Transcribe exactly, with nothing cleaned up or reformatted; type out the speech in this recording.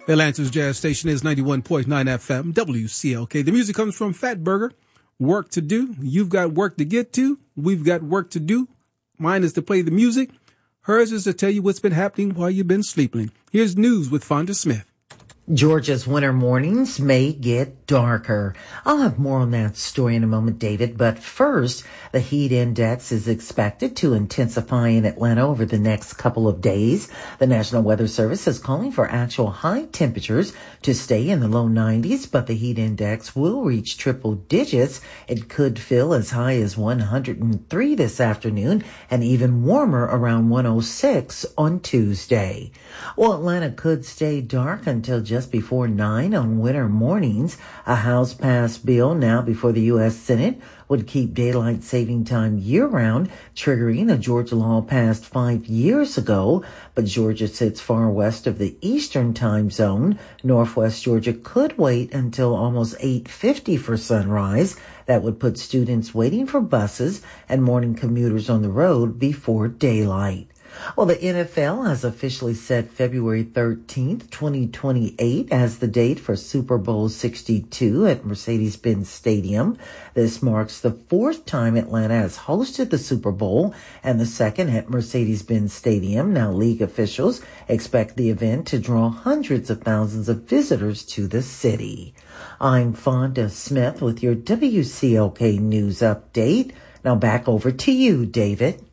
Atlanta's Jazz Station is ninety-one point nine F M, W C L K. The music comes from Fat Burger. Work to do. You've got work to get to. We've got work to do. Mine is to play the music. Hers is to tell you what's been happening while you've been sleeping. Here's news with Fonda Smith. Georgia's winter mornings may get darker. I'll have more on that story in a moment, David. But first, the heat index is expected to intensify in Atlanta over the next couple of days. The National Weather Service is calling for actual high temperatures to stay in the low nineties, but the heat index will reach triple digits. It could feel as high as one hundred three this afternoon and even warmer around one hundred six on Tuesday. Well, Atlanta could stay dark until just Just before nine on winter mornings. A House-passed bill now before the U S Senate would keep daylight saving time year-round, triggering a Georgia law passed five years ago. But Georgia sits far west of the eastern time zone. Northwest Georgia could wait until almost eight fifty for sunrise. That would put students waiting for buses and morning commuters on the road before daylight. Well, the N F L has officially set February thirteenth, twenty twenty-eight as the date for Super Bowl sixty-two at Mercedes-Benz Stadium. This marks the fourth time Atlanta has hosted the Super Bowl and the second at Mercedes-Benz Stadium. Now, league officials expect the event to draw hundreds of thousands of visitors to the city. I'm Fonda Smith with your W C L K News Update. Now back over to you, David.